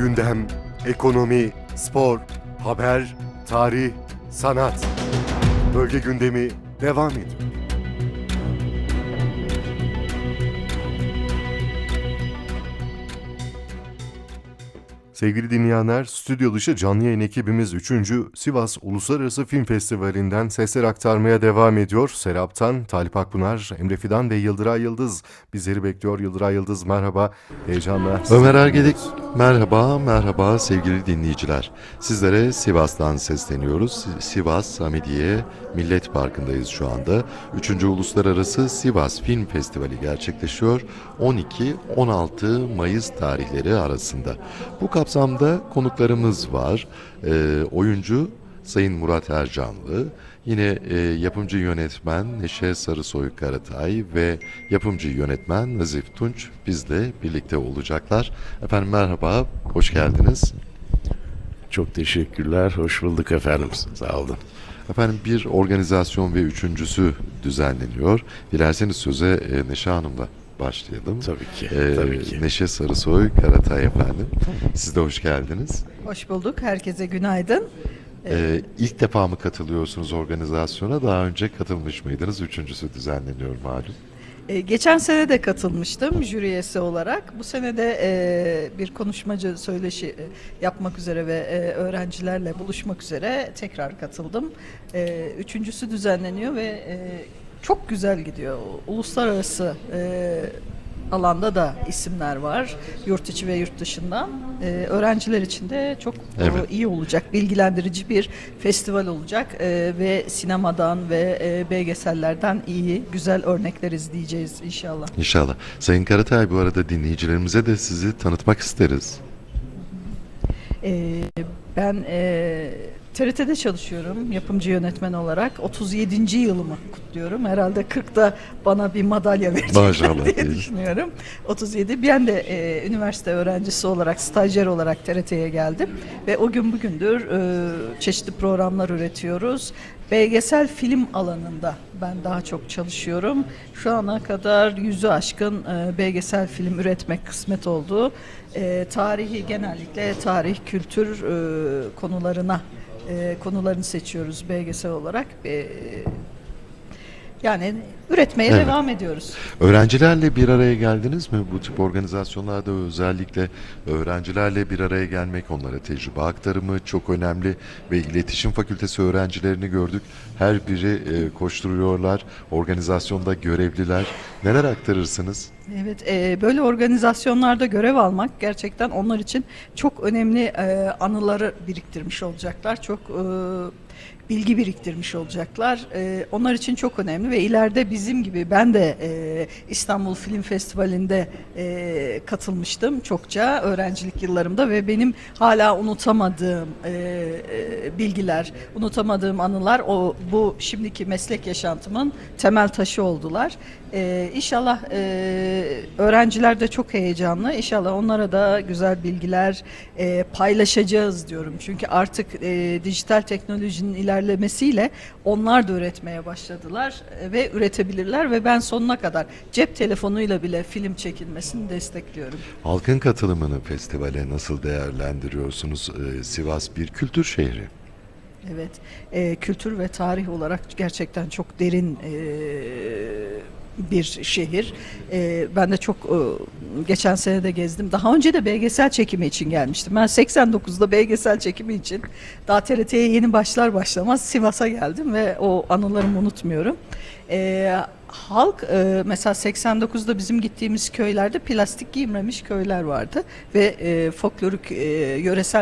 Gündem, ekonomi, spor, haber, tarih, sanat. Bölge gündemi devam ediyor. Sevgili dinleyenler, stüdyo dışı canlı yayın ekibimiz 3. Sivas Uluslararası Film Festivali'nden sesler aktarmaya devam ediyor. Serap'tan Talip Akpınar, Emre Fidan ve Yıldıray Yıldız bizleri bekliyor. Yıldıray Yıldız merhaba, heyecanla. Ömer Ergedik, merhaba sevgili dinleyiciler. Sizlere Sivas'tan sesleniyoruz. Sivas Hamidiye Millet Parkı'ndayız şu anda. 3. Uluslararası Sivas Film Festivali gerçekleşiyor. 12-16 Mayıs tarihleri arasında. Bu kapsamda konuklarımız var. Oyuncu Sayın Murat Ercanlı, yine yapımcı yönetmen Neşe Sarısoy Karatay ve yapımcı yönetmen Nazif Tunç bizle birlikte olacaklar. Efendim merhaba, hoş geldiniz. Çok teşekkürler, hoş bulduk efendim, sağ olun. Efendim bir organizasyon ve üçüncüsü düzenleniyor. Dilerseniz söze Neşe Hanım'la başlayalım. Tabii ki, tabii ki. Neşe Sarısoy Karatay efendim. Siz de hoş geldiniz. Hoş bulduk. Herkese günaydın. İlk defa mı katılıyorsunuz organizasyona? Daha önce katılmış mıydınız? Üçüncüsü düzenleniyor malum. Geçen sene de katılmıştım jüri üyesi olarak. Bu sene de bir konuşmacı söyleşi yapmak üzere ve öğrencilerle buluşmak üzere tekrar katıldım. Üçüncüsü düzenleniyor ve çok güzel gidiyor. Uluslararası alanda da isimler var. Yurt içi ve yurt dışından. Öğrenciler için de çok iyi olacak. Bilgilendirici bir festival olacak. Ve sinemadan ve belgesellerden iyi, güzel örnekler izleyeceğiz inşallah. İnşallah. Sayın Karatay, bu arada dinleyicilerimize de sizi tanıtmak isteriz. Ben TRT'de çalışıyorum yapımcı yönetmen olarak. 37. yılımı kutluyorum. Herhalde 40'da bana bir madalya verecekler diye düşünüyorum. 37. Ben de üniversite öğrencisi olarak, stajyer olarak TRT'ye geldim. Ve o gün bugündür çeşitli programlar üretiyoruz. Belgesel film alanında ben daha çok çalışıyorum. Şu ana kadar 100'ü aşkın belgesel film üretmek kısmet oldu. Tarihi genellikle tarih, kültür konularını seçiyoruz belgesel olarak. Yani üretmeye devam ediyoruz. Öğrencilerle bir araya geldiniz mi? Bu tip organizasyonlarda özellikle öğrencilerle bir araya gelmek, onlara tecrübe aktarımı çok önemli ve iletişim fakültesi öğrencilerini gördük. Her biri koşturuyorlar, organizasyonda görevliler. Neler aktarırsınız? Evet, böyle organizasyonlarda görev almak gerçekten onlar için çok önemli anıları biriktirmiş olacaklar. Çok bilgi biriktirmiş olacaklar. Onlar için çok önemli ve ileride bizim gibi ben de İstanbul Film Festivali'nde katılmıştım çokça öğrencilik yıllarımda ve benim hala unutamadığım bilgiler, unutamadığım anılar bu şimdiki meslek yaşantımın temel taşı oldular. İnşallah öğrenciler de çok heyecanlı. İnşallah onlara da güzel bilgiler paylaşacağız diyorum. Çünkü artık dijital teknolojinin ilerlemesiyle onlar da üretmeye başladılar ve üretebilirler ve ben sonuna kadar cep telefonuyla bile film çekilmesini destekliyorum. Halkın katılımını festivale nasıl değerlendiriyorsunuz? Sivas bir kültür şehri. Evet, kültür ve tarih olarak gerçekten çok derin bir şehir. Ben de çok geçen sene de gezdim. Daha önce de belgesel çekimi için gelmiştim. Ben 89'da belgesel çekimi için daha TRT'ye yeni başlamaz Sivas'a geldim ve o anılarımı unutmuyorum. Halk mesela 89'da bizim gittiğimiz köylerde plastik giymemiş köyler vardı ve folklorik yöresel